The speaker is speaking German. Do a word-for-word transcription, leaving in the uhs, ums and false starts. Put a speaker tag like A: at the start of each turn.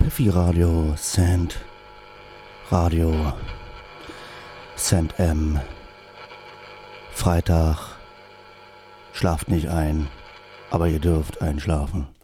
A: Steffi Radio, Sand Radio, Sand M. Freitag, schlaft nicht ein, aber ihr dürft einschlafen.